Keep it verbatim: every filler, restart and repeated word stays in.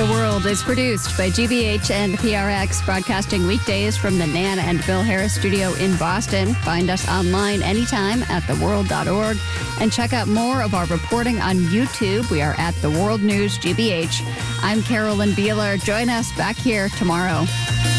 The World is produced by G B H and P R X, broadcasting weekdays from the Nan and Bill Harris studio in Boston. Find us online anytime at the world dot org and check out more of our reporting on YouTube. We are at The World News G B H. I'm Carolyn Beeler. Join us back here tomorrow.